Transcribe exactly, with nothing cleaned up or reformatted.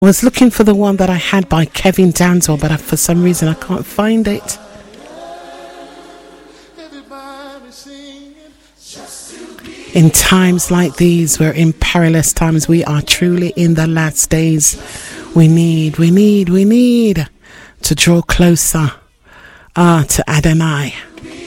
Was looking for the one that I had by Kevin Danzel, but I, for some reason I can't find it. In times like these, we're in perilous times. We are truly in the last days. We need, we need, we need to draw closer ah, to Adonai.